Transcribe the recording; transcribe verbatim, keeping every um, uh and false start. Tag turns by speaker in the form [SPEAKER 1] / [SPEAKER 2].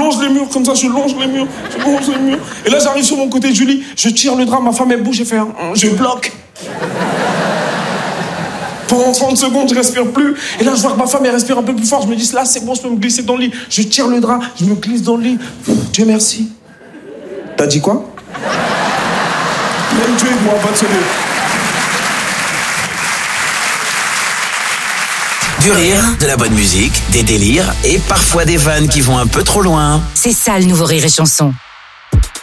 [SPEAKER 1] longe les murs comme ça, je longe les murs, je longe les murs. Et là, j'arrive sur mon côté du lit, je tire le drap, ma femme, elle bouge, j'ai fait un... Je bloque. Pendant trente secondes, je respire plus. Et là, je vois que ma femme, elle respire un peu plus fort. Je me dis, là, c'est bon, je peux me glisser dans le lit. Je tire le drap, je me glisse dans le lit. Dieu merci. T'as dit quoi? Même Dieu, moi, pas de sauver.
[SPEAKER 2] Du rire, de la bonne musique, des délires et parfois des vannes qui vont un peu trop loin.
[SPEAKER 3] C'est ça le nouveau Rire et Chanson.